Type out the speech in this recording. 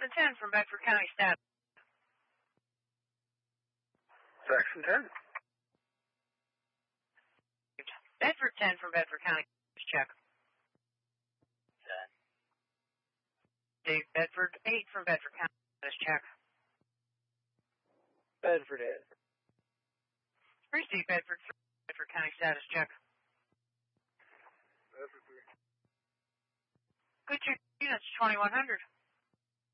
Saxon 10 from Bedford County status. Saxon 10. Bedford 10 from Bedford County, check. 10. Dave Bedford 8 from Bedford County, status check. Bedford 8. Receive Bedford 3, Bedford County status check. Bedford 3. Good check, units 2100.